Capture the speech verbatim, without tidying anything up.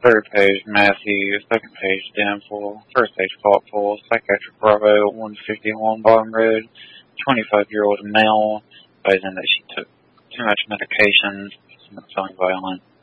Third page, Matthew. Second page, Danville. First page, Thoughtful. Psychiatric Bravo, one fifty-one Bottom Road. twenty-five-year-old male, advising that she took too much medication, feeling violent.